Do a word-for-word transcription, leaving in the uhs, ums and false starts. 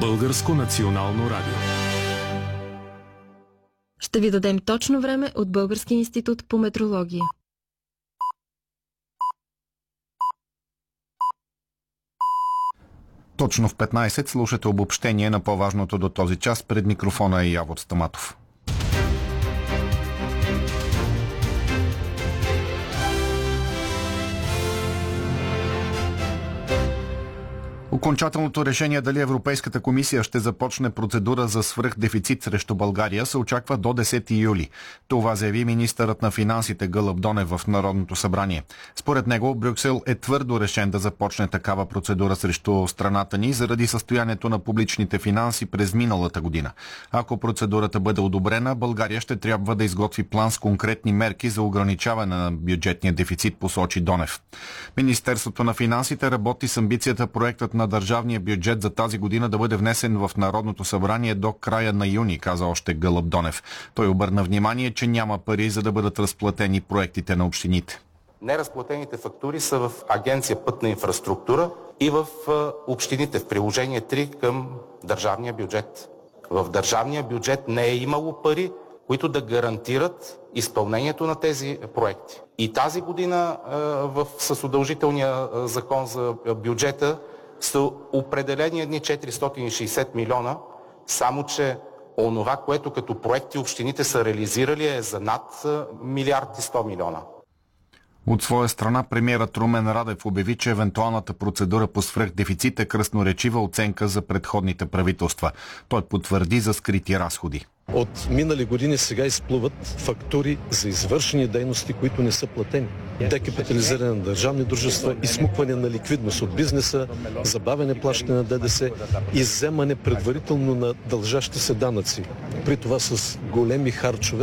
Българско национално радио. Ще ви дадем точно време от Български институт по метрология. Точно в петнайсет слушате обобщение на по-важното до този час. Пред микрофона е Явор Стаматов. Окончателното решение дали Европейската комисия ще започне процедура за свръхдефицит срещу България се очаква до десети юли. Това заяви министърът на финансите Гълъб Донев в Народното събрание. Според него Брюксел е твърдо решен да започне такава процедура срещу страната ни заради състоянието на публичните финанси през миналата година. Ако процедурата бъде одобрена, България ще трябва да изготви план с конкретни мерки за ограничаване на бюджетния дефицит, посочи Донев. Министерството на финансите работи с амбицията проектът на държавния бюджет за тази година да бъде внесен в Народното събрание до края на юни, каза още Гълъб Донев. Той обърна внимание, че няма пари за да бъдат разплатени проектите на общините. Неразплатените фактури са в Агенция Пътна инфраструктура и в общините в приложение три към държавния бюджет. В държавния бюджет не е имало пари, които да гарантират изпълнението на тези проекти. И тази година в съсудължителния закон за бюджета са определени едни четиристотин и шейсет милиона, само че онова, което като проекти общините са реализирали, е за над милиард и сто милиона. От своя страна премиерът Румен Радев обяви, че евентуалната процедура по свръхдефицит е красноречива оценка за предходните правителства. Той потвърди за скрити разходи. От минали години сега изплуват фактури за извършени дейности, които не са платени. Декапитализиране на държавни дружества, изсмукване на ликвидност от бизнеса, забавяне плащане на ДДС, изземане предварително на дължащи се данъци. При това с големи харчове